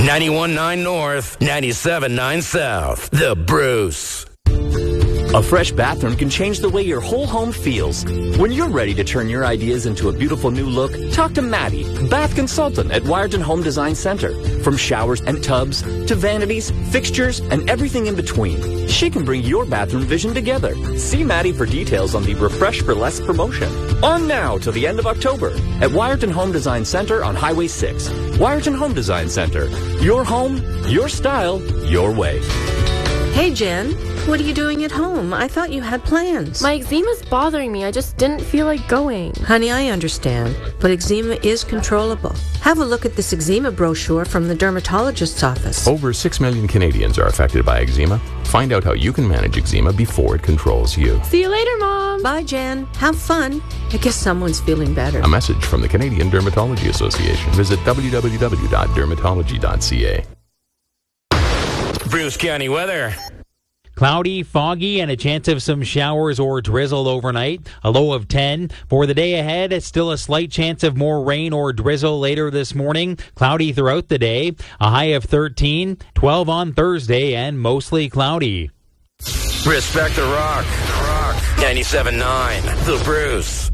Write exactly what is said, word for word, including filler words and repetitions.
ninety-one point nine North, ninety-seven point nine South. The Bruce. A fresh bathroom can change the way your whole home feels. When you're ready to turn your ideas into a beautiful new look, talk to Maddie, bath consultant at Wiarton Home Design Center. From showers and tubs to vanities, fixtures, and everything in between, she can bring your bathroom vision together. See Maddie for details on the Refresh for Less promotion. On now till the end of October at Wiarton Home Design Center on Highway six. Wiarton Home Design Center. Your home, your style, your way. Hey, Jen. What are you doing at home? I thought you had plans. My eczema's bothering me. I just didn't feel like going. Honey, I understand, but eczema is controllable. Have a look at this eczema brochure from the dermatologist's office. Over six million Canadians are affected by eczema. Find out how you can manage eczema before it controls you. See you later, Mom. Bye, Jen. Have fun. I guess someone's feeling better. A message from the Canadian Dermatology Association. Visit w w w dot dermatology dot c a. Bruce County weather. Cloudy, foggy, and a chance of some showers or drizzle overnight. A low of ten. For the day ahead, it's still a slight chance of more rain or drizzle later this morning. Cloudy throughout the day. A high of thirteen. twelve on Thursday, and mostly cloudy. Respect the Rock. Rock. ninety-seven point nine. The Bruce.